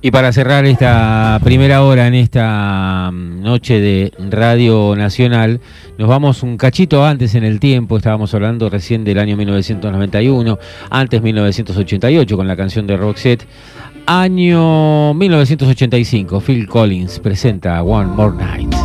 Y para cerrar esta primera hora en esta noche de Radio Nacional, nos vamos un cachito antes en el tiempo. Estábamos hablando recién del año 1991, antes 1988 con la canción de Roxette. Año 1985, Phil Collins presenta One More Night.